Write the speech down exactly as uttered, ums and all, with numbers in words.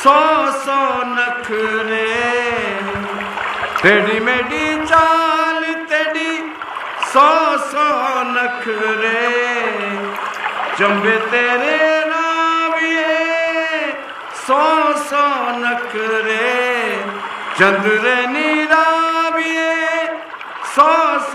सौ सौ नखरे टेढ़ी मेढ़ी चाल तेरी सौ सौ नखरे चंबे तेरे राविए सौ सौ नखरे चंद्रे नीराविए सौ